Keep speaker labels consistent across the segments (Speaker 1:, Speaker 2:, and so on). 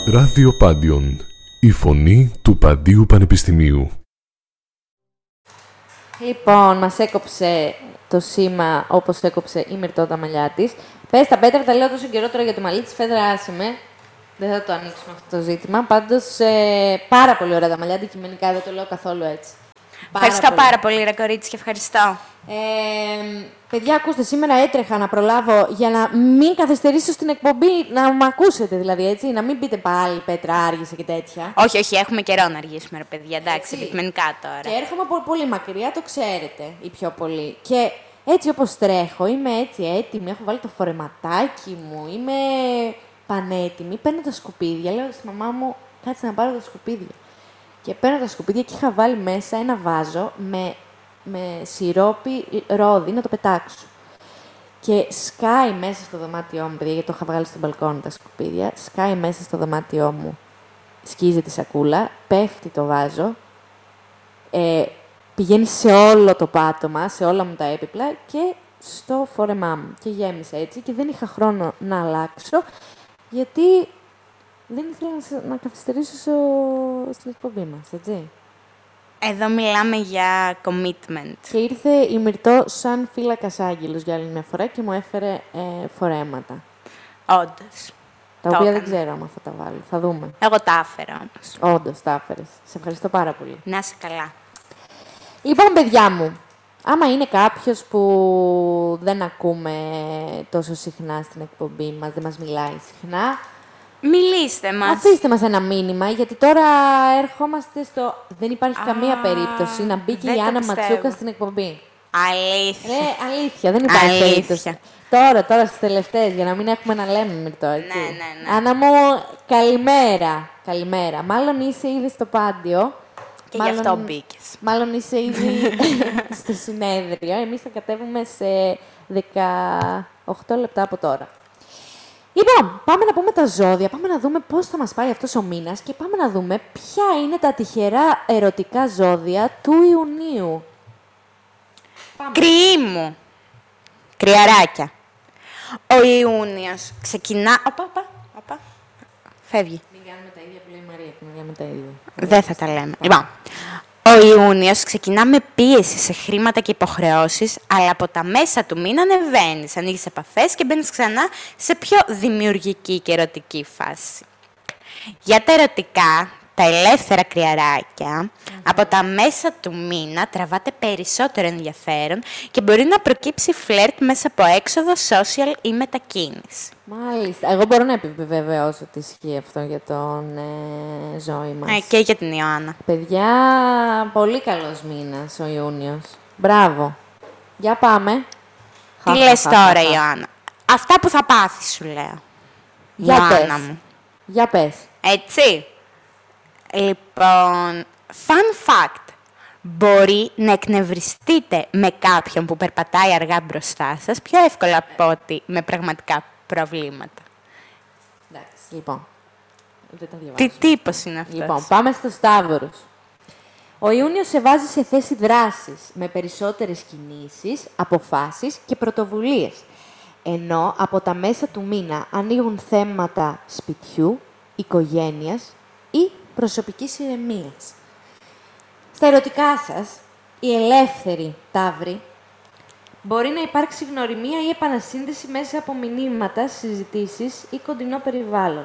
Speaker 1: Ράδιο Πάντιον, η φωνή του Παντίου Πανεπιστημίου.
Speaker 2: Λοιπόν, μας έκοψε το σήμα όπως έκοψε η Μυρτώ τα μαλλιά της. Πες τα Πέτρα, τα λέω τόσο καιρό τώρα για το μαλλί της. Φέδρα, άσε με. Δεν θα το ανοίξουμε αυτό το ζήτημα. Πάντως, πάρα πολύ ωραία τα μαλλιά, αντικειμενικά, δεν το λέω καθόλου έτσι.
Speaker 3: Ευχαριστώ πάρα πολύ, ρε κορίτσι, και ευχαριστώ.
Speaker 2: Παιδιά, ακούστε, σήμερα έτρεχα να προλάβω για να μην καθυστερήσω στην εκπομπή, να με ακούσετε δηλαδή, έτσι. Να μην πείτε πάλι Πέτρα, άργησε και τέτοια.
Speaker 3: Όχι, όχι, έχουμε καιρό να αργήσουμε, ρε παιδιά. Εντάξει, αντικειμενικά τώρα.
Speaker 2: Και έρχομαι από πολύ μακριά, το ξέρετε, ή πιο πολύ. Και έτσι όπως τρέχω, είμαι έτσι έτοιμη, έχω βάλει το φορεματάκι μου, είμαι πανέτοιμη. Παίρνω τα σκουπίδια, λέω στη μαμά μου, κάτσε να πάρω τα σκουπίδια. Και παίρνω τα σκουπίδια και είχα βάλει μέσα ένα βάζο με σιρόπι ρόδι να το πετάξω. Και σκάει μέσα στο δωμάτιό μου, παιδιά, γιατί το είχα βγάλει στο μπαλκόνι τα σκουπίδια, σκάει μέσα στο δωμάτιό μου, σκίζει τη σακούλα, πέφτει το βάζο, πηγαίνει σε όλο το πάτωμα, σε όλα μου τα έπιπλα και στο φόρεμά μου. Και γέμισε έτσι και δεν είχα χρόνο να αλλάξω, γιατί δεν ήθελα να καθυστερήσω στην εκπομπή μας, έτσι.
Speaker 3: Εδώ μιλάμε για commitment.
Speaker 2: Και ήρθε η Μυρτώ σαν φύλακας άγγελος για άλλη μια φορά και μου έφερε φορέματα.
Speaker 3: Όντως.
Speaker 2: Τα οποία δεν ξέρω αν θα τα βάλω. Θα δούμε.
Speaker 3: Εγώ τα έφερα όμως.
Speaker 2: Όντως, τα έφερες. Σε ευχαριστώ πάρα πολύ.
Speaker 3: Να είσαι καλά.
Speaker 2: Λοιπόν, παιδιά μου, άμα είναι κάποιος που δεν ακούμε τόσο συχνά στην εκπομπή μας, δεν μας μιλάει συχνά,
Speaker 3: Μιλήστε μας.
Speaker 2: αφήστε μας ένα μήνυμα, γιατί τώρα ερχόμαστε στο... Δεν υπάρχει καμία περίπτωση να μπει και η Άννα Ματσούκα στην εκπομπή.
Speaker 3: Αλήθεια.
Speaker 2: Αλήθεια, δεν υπάρχει περίπτωση. Τώρα στις τελευταίες, για να μην έχουμε να λέμε Μυρτώ, έτσι.
Speaker 3: Ναι.
Speaker 2: Άννα μου, καλημέρα. Καλημέρα. Μάλλον είσαι ήδη στο Πάντιο.
Speaker 3: Και γι' αυτό μπήκες.
Speaker 2: Μάλλον είσαι ήδη στο συνέδριο. Εμείς θα κατέβουμε σε 18 λεπτά από τώρα. Λοιπόν, πάμε να πούμε τα ζώδια, πάμε να δούμε πώς θα μας πάει αυτός ο μήνας και πάμε να δούμε ποια είναι τα τυχερά ερωτικά ζώδια του Ιουνίου.
Speaker 3: Κρυοί μου. Κρυαράκια. Ο Ιούνιος ξεκινά... Οπα. Φεύγει.
Speaker 2: Μην κάνουμε τα ίδια που λέει η Μαρία και μην κάνουμε τα ίδια.
Speaker 3: Δεν θα τα λέμε. Λοιπόν, ο Ιούνιος ξεκινά με πίεση σε χρήματα και υποχρεώσεις, αλλά από τα μέσα του μήνα ανεβαίνεις, ανοίγεις επαφές και μπαίνεις ξανά σε πιο δημιουργική και ερωτική φάση. Για τα ερωτικά, τα ελεύθερα κρυαράκια, από τα μέσα του μήνα τραβάτε περισσότερο ενδιαφέρον και μπορεί να προκύψει φλερτ μέσα από έξοδο, social ή μετακίνηση.
Speaker 2: Μάλιστα. Εγώ μπορώ να επιβεβαιώσω ότι ισχύει αυτό για τον Ζώη μας.
Speaker 3: Και για την Ιωάννα.
Speaker 2: Παιδιά, πολύ καλός μήνας ο Ιούνιος. Μπράβο. Για πάμε.
Speaker 3: Τι λες τώρα, Ιωάννα? Αυτά που θα πάθεις, σου λέω.
Speaker 2: Για
Speaker 3: Ιωάννα
Speaker 2: πες.
Speaker 3: μου.
Speaker 2: Για πες.
Speaker 3: Έτσι. Λοιπόν, fun fact. Μπορεί να εκνευριστείτε με κάποιον που περπατάει αργά μπροστά σας πιο εύκολα από ότι με πραγματικά προβλήματα.
Speaker 2: Εντάξει, λοιπόν. Δεν τα διαβάζω.
Speaker 3: Τι τύπος είναι αυτός?
Speaker 2: Λοιπόν, πάμε στο Σταύρος. Ο Ιούνιος σε βάζει σε θέση δράσης, με περισσότερες κινήσεις, αποφάσεις και πρωτοβουλίες. Ενώ από τα μέσα του μήνα ανοίγουν θέματα σπιτιού, οικογένειας ή προσωπικής ηρεμίας. Στα ερωτικά σας, η ελεύθερη Ταύρη, μπορεί να υπάρξει γνωριμία ή επανασύνδεση μέσα από μηνύματα, συζητήσεις ή κοντινό περιβάλλον.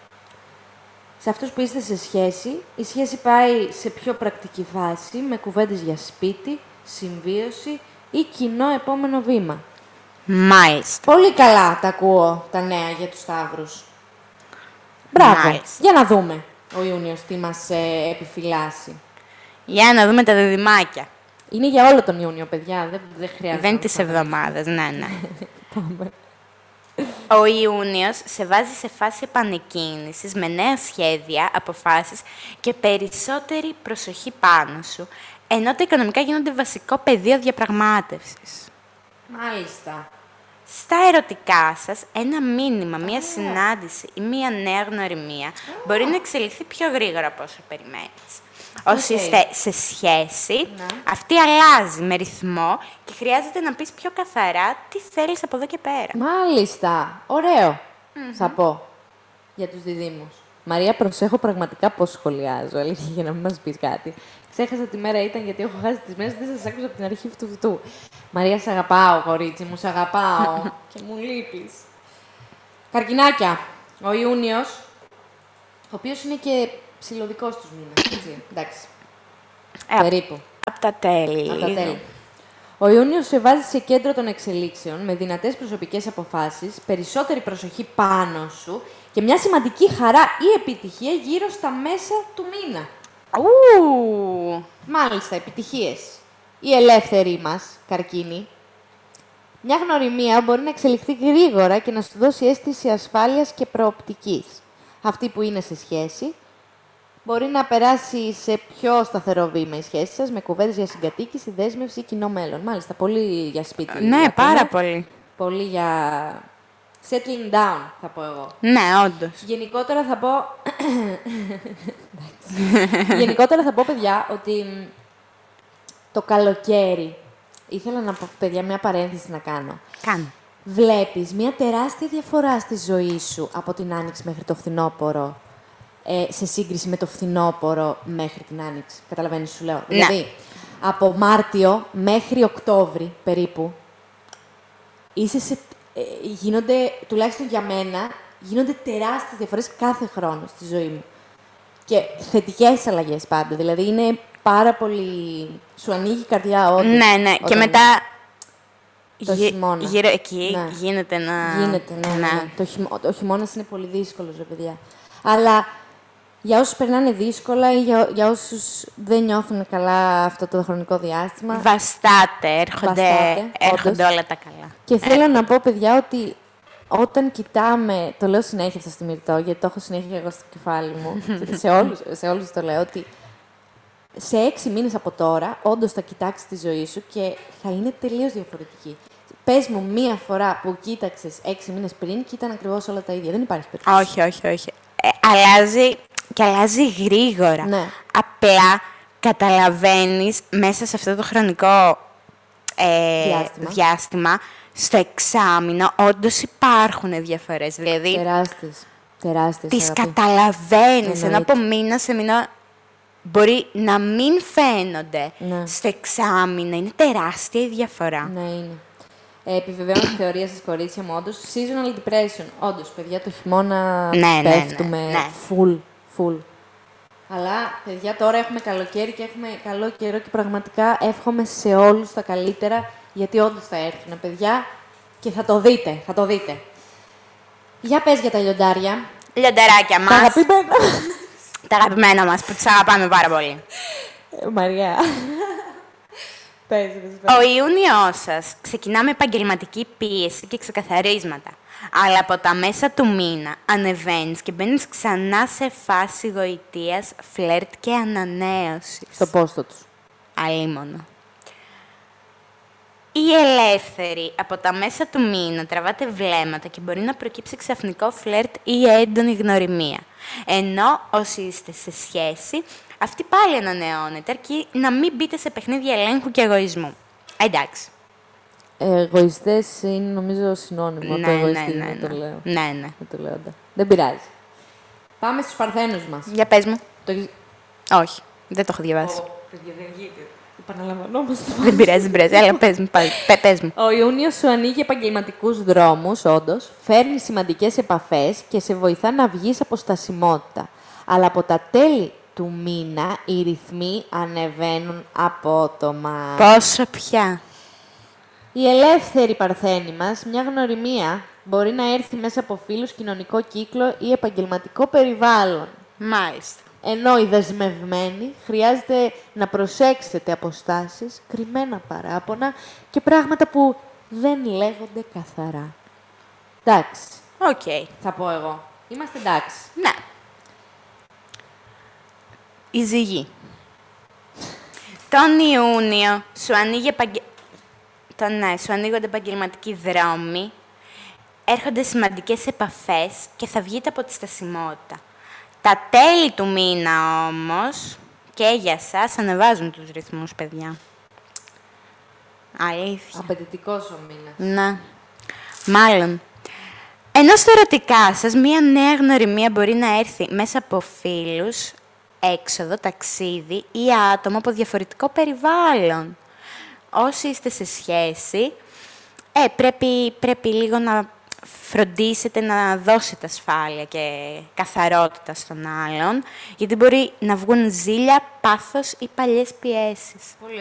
Speaker 2: Σε αυτούς που είστε σε σχέση, η σχέση πάει σε πιο πρακτική φάση, με κουβέντες για σπίτι, συμβίωση ή κοινό επόμενο βήμα.
Speaker 3: Μάλιστα.
Speaker 2: Πολύ καλά τα ακούω τα νέα για τους Σταύρους. Μπράβο.
Speaker 3: Μάλιστα.
Speaker 2: Για να δούμε ο Ιούνιος τι μας επιφυλάσσει.
Speaker 3: Για να δούμε τα διδυμάκια.
Speaker 2: Είναι για όλο τον Ιούνιο, παιδιά. Δεν χρειάζεται.
Speaker 3: Δεν είναι της εβδομάδας, ναι.
Speaker 2: Πάμε.
Speaker 3: Ο Ιούνιος σε βάζει σε φάση επανεκκίνησης με νέα σχέδια, αποφάσεις και περισσότερη προσοχή πάνω σου, ενώ τα οικονομικά γίνονται βασικό πεδίο διαπραγμάτευσης.
Speaker 2: Μάλιστα.
Speaker 3: Στα ερωτικά σας, ένα μήνυμα, μία συνάντηση ή μία νέα γνωριμία μπορεί να εξελιχθεί πιο γρήγορα από όσο περιμένεις. Όσοι είστε σε σχέση, αυτή αλλάζει με ρυθμό και χρειάζεται να πεις πιο καθαρά τι θέλεις από εδώ και πέρα.
Speaker 2: Μάλιστα. Ωραίο, θα πω, για τους διδύμους. Μαρία, προσέχω πραγματικά πώς σχολιάζω, αλήθεια, για να μην μας πεις κάτι. Ξέχασα τι μέρα ήταν γιατί έχω χάσει τις μέρες, δεν σας άκουσα από την αρχή φτου. Μαρία, σ' αγαπάω, κορίτσι μου, σ' αγαπάω και μου λείπεις. Καρκινάκια. Ο Ιούνιος, ο οποίος είναι και ψιλοδικός τους μήνας, έτσι, εντάξει. Περίπου.
Speaker 3: Από τα τέλη.
Speaker 2: Από τα τέλη. Ο Ιούνιος σε βάζει σε κέντρο των εξελίξεων, με δυνατές προσωπικές αποφάσεις, περισσότερη προσοχή πάνω σου και μια σημαντική χαρά ή επιτυχία γύρω στα μέσα του μήνα. Μάλιστα, επιτυχίες. Η ελεύθερη μας, καρκίνη, μια γνωριμία μπορεί να εξελιχθεί γρήγορα και να σου δώσει αίσθηση ασφάλειας και προοπτικής. Αυτή που είναι σε σχέση μπορεί να περάσει σε πιο σταθερό βήμα η σχέση σας, με κουβέντες για συγκατοίκηση, δέσμευση ή κοινό μέλλον. Μάλιστα, πολύ για σπίτι.
Speaker 3: Ναι, πάρα πολύ.
Speaker 2: Πολύ για settling down, θα πω εγώ.
Speaker 3: Ναι, όντως.
Speaker 2: Γενικότερα θα πω... Γενικότερα θα πω, παιδιά, ότι το καλοκαίρι... Ήθελα να πω, παιδιά, μια παρένθεση να κάνω.
Speaker 3: Κάνε.
Speaker 2: Βλέπεις μια τεράστια διαφορά στη ζωή σου από την Άνοιξη μέχρι το φθινόπωρο, σε σύγκριση με το φθινόπωρο μέχρι την Άνοιξη. Καταλαβαίνεις, σου λέω.
Speaker 3: Ναι.
Speaker 2: Δηλαδή, από Μάρτιο μέχρι Οκτώβρη, περίπου, γίνονται, τουλάχιστον για μένα, γίνονται τεράστιες διαφορές κάθε χρόνο στη ζωή μου. Και θετικές αλλαγές πάντα. Δηλαδή, είναι πάρα πολύ... Σου ανοίγει η καρδιά όντως.
Speaker 3: Ναι. Και μετά...
Speaker 2: Το χειμώνα.
Speaker 3: Γύρω εκεί
Speaker 2: Ναι.
Speaker 3: γίνεται να...
Speaker 2: Γίνεται, ναι. Το χειμώνας είναι πολύ δύσκολος, ρε παιδιά. Αλλά για όσους περνάνε δύσκολα ή για όσους δεν νιώθουν καλά αυτό το χρονικό διάστημα...
Speaker 3: Βαστάτε, έρχονται
Speaker 2: όντως.
Speaker 3: όλα τα καλά.
Speaker 2: Και θέλω να πω, παιδιά, ότι όταν κοιτάμε... Το λέω συνέχεια αυτό στη Μυρτώ, γιατί το έχω συνέχεια εγώ στο κεφάλι μου. σε όλους το λέω, ότι σε 6 μήνες από τώρα, όντως θα κοιτάξεις τη ζωή σου και θα είναι τελείως διαφορετική. Πες μου μία φορά που κοίταξες 6 μήνες πριν και ήταν ακριβώς όλα τα ίδια. Δεν υπάρχει περίπτωση.
Speaker 3: Όχι. Αλλάζει γρήγορα.
Speaker 2: Ναι.
Speaker 3: Απλά καταλαβαίνεις μέσα σε αυτό το χρονικό διάστημα, στο εξάμηνο, όντως υπάρχουν διαφορές. Δηλαδή,
Speaker 2: τεράστιες.
Speaker 3: τις
Speaker 2: αγαπή.
Speaker 3: καταλαβαίνεις, ενώ
Speaker 2: Εννοείται.
Speaker 3: από μήνα σε μήνα μπορεί να μην φαίνονται.
Speaker 2: Ναι.
Speaker 3: Στο εξάμηνο είναι τεράστια η διαφορά.
Speaker 2: Ναι, είναι. Επιβεβαιώνω τη θεωρία σας, κορίτσια μου, όντως. Seasonal depression. Όντως, παιδιά, το χειμώνα πέφτουμε
Speaker 3: ναι.
Speaker 2: full. Αλλά, παιδιά, τώρα έχουμε καλοκαίρι και έχουμε καλό καιρό και πραγματικά εύχομαι σε όλους τα καλύτερα, γιατί όντως θα έρθουν, παιδιά, και θα το δείτε. Για πες για τα λιοντάρια.
Speaker 3: Λιονταράκια μας.
Speaker 2: Τα αγαπημένα.
Speaker 3: Τα αγαπημένα μας, που τις αγαπάμε πάρα πολύ.
Speaker 2: Μαριά. Πες.
Speaker 3: Ο Ιούνιός σας ξεκινά με επαγγελματική πίεση και ξεκαθαρίσματα. Αλλά από τα μέσα του μήνα ανεβαίνεις και μπαίνεις ξανά σε φάση γοητείας, φλερτ και ανανέωσης.
Speaker 2: Στο πόστο τους.
Speaker 3: Αλίμονο. Η ελεύθερη από τα μέσα του μήνα τραβάτε βλέμματα και μπορεί να προκύψει ξαφνικό φλερτ ή έντονη γνωριμία. Ενώ όσοι είστε σε σχέση, αυτή πάλι ανανεώνεται, αρκεί να μην μπείτε σε παιχνίδια ελέγχου και εγωισμού. Εντάξει.
Speaker 2: Εγωιστές είναι, νομίζω, συνώνυμο.
Speaker 3: Ναι,
Speaker 2: το εγωιστή,
Speaker 3: ναι.
Speaker 2: το λέω.
Speaker 3: Ναι.
Speaker 2: Με το λέοντα. Δεν πειράζει. Πάμε στους Παρθένους μας.
Speaker 3: Για πες μου.
Speaker 2: Το...
Speaker 3: Όχι, δεν το έχω διαβάσει.
Speaker 2: Παιδιά, δεν γίνεται. Επαναλαμβανόμαστε.
Speaker 3: Δεν πειράζει. Έλα, πες μου πάλι. Πες μου.
Speaker 2: Ο Ιούνιος σου ανοίγει επαγγελματικούς δρόμους, όντως, φέρνει σημαντικές επαφές και σε βοηθά να βγεις από στασιμότητα. Αλλά από τα τέλη του μήνα οι ρυθμοί ανεβαίνουν απότομα.
Speaker 3: Πόσο πια.
Speaker 2: Η ελεύθερη Παρθένη μας, μια γνωριμία, μπορεί να έρθει μέσα από φίλους, κοινωνικό κύκλο ή επαγγελματικό περιβάλλον.
Speaker 3: Μάλιστα.
Speaker 2: Ενώ οι δεσμευμένοι χρειάζεται να προσέξετε αποστάσεις, κρυμμένα παράπονα και πράγματα που δεν λέγονται καθαρά. Εντάξει,
Speaker 3: Οκ.
Speaker 2: θα πω εγώ. Είμαστε εντάξει.
Speaker 3: Ναι. Η ζυγή. Τον Ιούνιο σου σου ανοίγονται επαγγελματικοί δρόμοι, έρχονται σημαντικές επαφές και θα βγείτε από τη στασιμότητα. Τα τέλη του μήνα όμως και για σας ανεβάζουν τους ρυθμούς, παιδιά. Αλήθεια.
Speaker 2: Απαιτητικός ο μήνας.
Speaker 3: Ναι. Μάλλον. Ενώ στα ερωτικά σας, μία νέα γνωριμία μπορεί να έρθει μέσα από φίλους, έξοδο, ταξίδι ή άτομο από διαφορετικό περιβάλλον. Όσοι είστε σε σχέση, πρέπει λίγο να φροντίσετε να δώσετε ασφάλεια και καθαρότητα στον άλλον, γιατί μπορεί να βγουν ζήλια, πάθος ή παλιές πιέσεις.